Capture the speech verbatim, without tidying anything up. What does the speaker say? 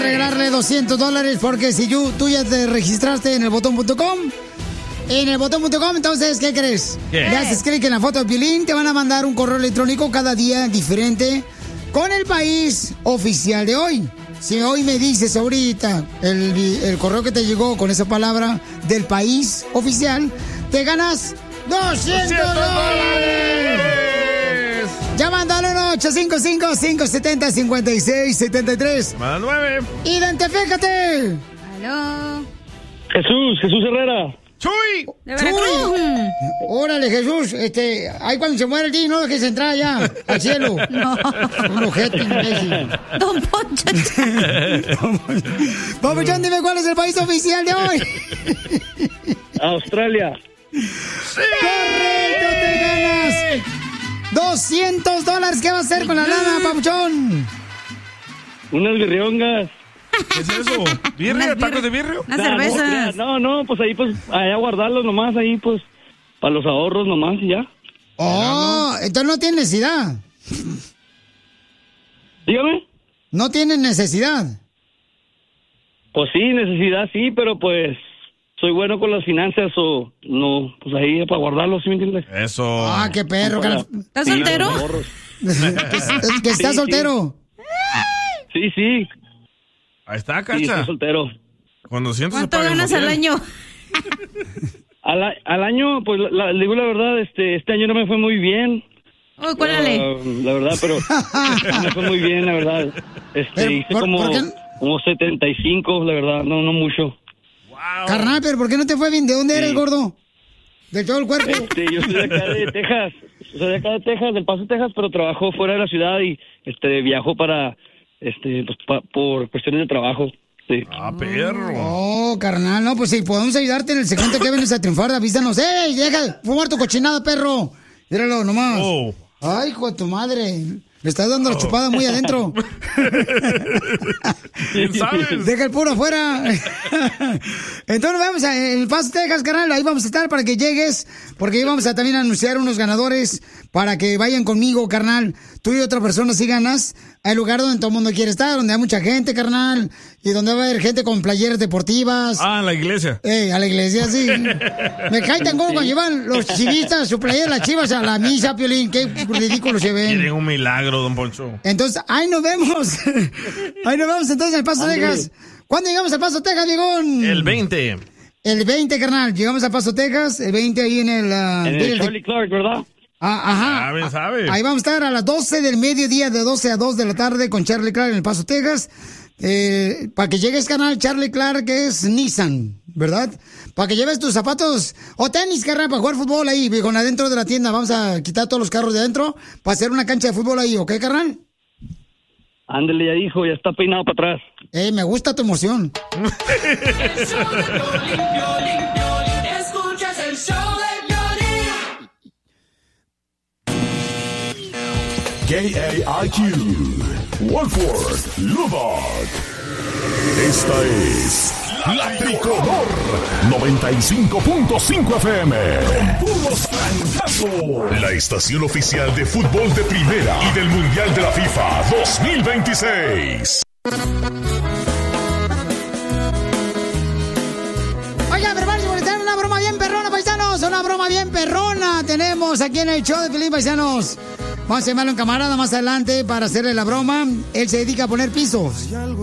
regalarle doscientos dólares porque si you, tú ya te registraste en el botón punto com, en el botón punto com, entonces, ¿qué crees? ¿Qué? Le haces clic en la foto de Piolín, te van a mandar un correo electrónico cada día diferente con el país oficial de hoy. Si hoy me dices ahorita el, el correo que te llegó con esa palabra del país oficial, te ganas doscientos dólares. Llamando al uno ocho cinco cinco, cinco siete cero, cinco seis siete tres. Más nueve. ¡Identifícate! Aló. Jesús, Jesús Herrera. ¡Chuy! ¿De Veracruz? Órale, Jesús, este, ahí cuando se muere el día, no dejes entrar ya al cielo. No. Un ojete, imbécil. Don Poncho. Papuchón, dime cuál es el país oficial de hoy. Australia. ¡Correcto, te ganas! doscientos dólares, ¿qué va a hacer con la lana, Papuchón? Unas birriongas. ¿Qué es eso? ¿Birria? ¿Tacos de birrio? Unas Nah, cervezas. No, no, no, pues ahí, pues, allá guardarlos nomás, ahí, pues, para los ahorros nomás y ya. Oh, entonces no tiene necesidad. Dígame. No tiene necesidad. Pues sí, necesidad sí, pero pues soy bueno con las finanzas o no, pues ahí para guardarlos, ¿sí me entiendes? Eso. Ah, qué perro. Para- Que, ¿Estás sí, soltero? los ahorros. que está Sí, soltero. Sí, sí, Ahí está, sí, estoy Cacha. soltero. Con doscientos ¿Cuánto se paga el ganas al motel. año? Al, a- al año, pues, la, la- digo la verdad, este este año no me fue muy bien. Uy, cuélale. Ah, la verdad, pero no me fue muy bien, la verdad. Este, Pero, hice ¿por- como, por qué? como setenta y cinco, la verdad, no, no mucho. Wow. Carnal, pero ¿por qué no te fue bien? ¿De dónde eres, Sí. gordo? ¿De todo el cuerpo? Este, yo soy de acá de Texas, soy de acá de Texas, del Paso, Texas, pero trabajo fuera de la ciudad y este viajo para, este, pues, pa- por cuestiones de trabajo. Sí. Ah, perro. Oh, carnal, no, pues si podemos ayudarte en el segmento que vienes a triunfar, avísanos. ¡Ey, deja de fumar tu cochinada, perro! Míralo nomás. Oh. Ay, hijo de tu madre. Le estás dando la chupada muy adentro. ¿Quién sabes? Deja el puro afuera. Entonces vamos a El Paso, Texas, carnal. Ahí vamos a estar para que llegues. Porque ahí vamos a también anunciar unos ganadores para que vayan conmigo, carnal. Tú y otra persona si ganas al lugar donde todo el mundo quiere estar, donde hay mucha gente, carnal. Y donde va a haber gente con playeras deportivas. Ah, en la iglesia. Eh, a la iglesia, sí. Me cae tan gordo cuando llevan los chivistas su playera, las chivas a la misa, Piolín. Qué ridículo se ven. Quieren un milagro, don Poncho. Entonces, ahí nos vemos. Ahí nos vemos entonces en El Paso, Texas. ¿Cuándo llegamos al Paso, Texas, Vigón? El veinte. El veinte, carnal. Llegamos al Paso, Texas. El veinte ahí en el... ah, En mira, el el- Charlie Clark, ¿verdad? Ah, ajá. Ah, bien sabe. Ahí vamos a estar a las doce del mediodía, de doce a dos de la tarde con Charlie Clark en El Paso, Texas. Eh, para que llegues, carnal, Charlie Clark es Nissan, ¿verdad? Para que lleves tus zapatos o tenis, carnal, para jugar fútbol ahí, con adentro de la tienda. Vamos a quitar todos los carros de adentro para hacer una cancha de fútbol ahí, ¿ok, carnal? Ándale, ya dijo, ya está peinado para atrás. Eh, me gusta tu emoción. El show de Piolín, Piolín, Piolín. Escuchas el show de Piolín. K A I Q, Wolford, Lubbock. Esta es La Tricolor noventa y cinco punto cinco F M. Con puros francazos. La estación oficial de fútbol de primera y del Mundial de la FIFA dos mil veintiséis. Oiga, prepárense porque tenemos una broma bien perrona, paisanos. Una broma bien perrona tenemos aquí en el show de Piolín, paisanos. Vamos a llamarlo en camarada más adelante para hacerle la broma. Él se dedica a poner pisos.